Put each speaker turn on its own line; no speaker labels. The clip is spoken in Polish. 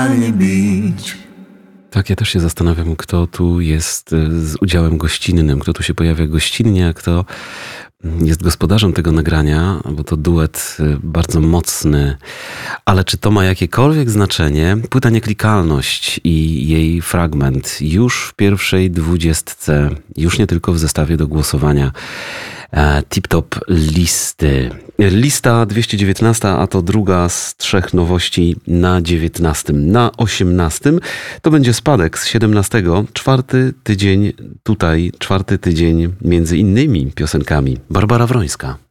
Tak, ja też się zastanawiam, kto tu jest z udziałem gościnnym, kto tu się pojawia gościnnie, a kto jest gospodarzem tego nagrania, bo to duet bardzo mocny. Ale czy to ma jakiekolwiek znaczenie? Płyta Nieklikalność i jej fragment już w pierwszej 20, już nie tylko w zestawie do głosowania tip-top listy. Lista 219, a to druga z 3 nowości na 19. Na 18 to będzie spadek z 17. 4. tydzień tutaj, 4. tydzień między innymi piosenkami. Barbara Wrońska.